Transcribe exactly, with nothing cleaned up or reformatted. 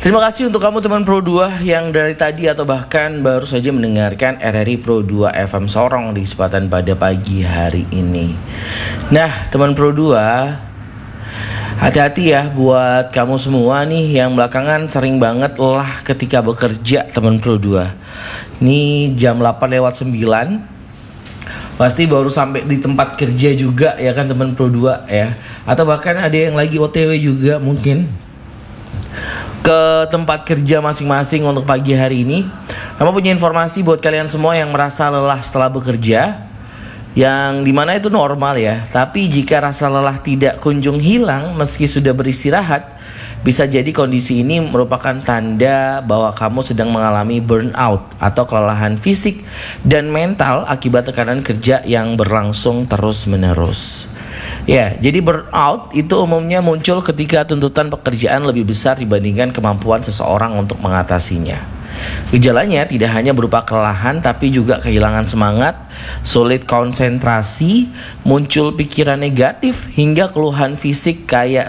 Terima kasih untuk kamu teman Pro dua yang dari tadi atau bahkan baru saja mendengarkan R R I Pro dua F M Sorong di kesempatan pada pagi hari ini. Nah, teman Pro dua, hati-hati ya buat kamu semua nih yang belakangan sering banget lelah ketika bekerja, teman Pro dua. Ini jam delapan lewat sembilan. Pasti baru sampai di tempat kerja juga ya kan teman Pro dua ya. Atau bahkan ada yang lagi O T W juga mungkin ke tempat kerja masing-masing untuk pagi hari ini. Kamu punya informasi buat kalian semua yang merasa lelah setelah bekerja, yang dimana itu normal ya. Tapi jika rasa lelah tidak kunjung hilang meski sudah beristirahat, bisa jadi kondisi ini merupakan tanda bahwa kamu sedang mengalami burnout atau kelelahan fisik dan mental akibat tekanan kerja yang berlangsung terus-menerus. Ya, jadi burnout itu umumnya muncul ketika tuntutan pekerjaan lebih besar dibandingkan kemampuan seseorang untuk mengatasinya. Gejalanya tidak hanya berupa kelelahan tapi juga kehilangan semangat, sulit konsentrasi, muncul pikiran negatif hingga keluhan fisik kayak